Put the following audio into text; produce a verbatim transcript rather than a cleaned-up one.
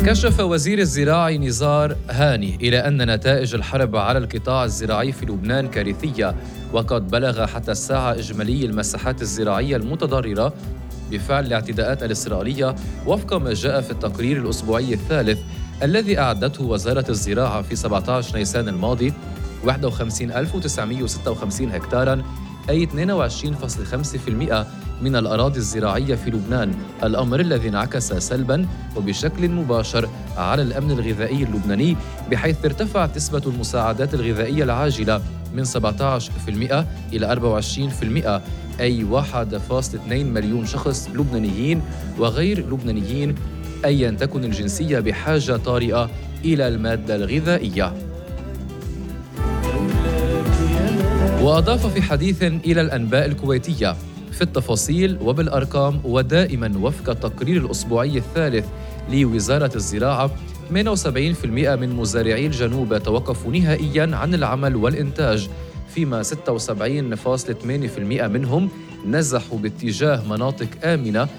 كشف وزير الزراعة نزار هاني إلى أن نتائج الحرب على القطاع الزراعي في لبنان كارثية، وقد بلغ حتى الساعة إجمالي المساحات الزراعية المتضررة بفعل الاعتداءات الإسرائيلية وفق ما جاء في التقرير الأسبوعي الثالث الذي أعدته وزارة الزراعة في سبعة عشر نيسان الماضي واحد وخمسين ألف وتسعمائة وستة وخمسين هكتاراً، أي اثنين وعشرين فاصلة خمسة بالمئة من الأراضي الزراعية في لبنان، الأمر الذي انعكس سلباً وبشكل مباشر على الأمن الغذائي اللبناني، بحيث ارتفعت نسبة المساعدات الغذائية العاجلة من سبعة عشر بالمئة إلى أربعة وعشرين بالمئة، أي واحد فاصلة اثنين مليون شخص لبنانيين وغير لبنانيين أياً تكن الجنسية بحاجة طارئة إلى المادة الغذائية. وأضاف في حديث إلى الأنباء الكويتية: في التفاصيل وبالأرقام ودائماً وفق التقرير الأسبوعي الثالث لوزارة الزراعة، ثمانية وسبعين بالمئة من مزارعي الجنوب توقفوا نهائياً عن العمل والإنتاج، فيما ستة وسبعين فاصلة ثمانية بالمئة منهم نزحوا باتجاه مناطق آمنة